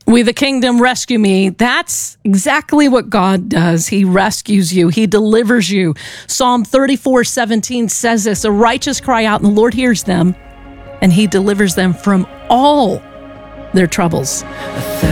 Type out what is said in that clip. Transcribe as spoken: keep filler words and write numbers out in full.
We the kingdom rescue me. That's exactly what God does. He rescues you. He delivers you. Psalm thirty-four seventeen says this, a righteous cry out and the Lord hears them and he delivers them from all their troubles.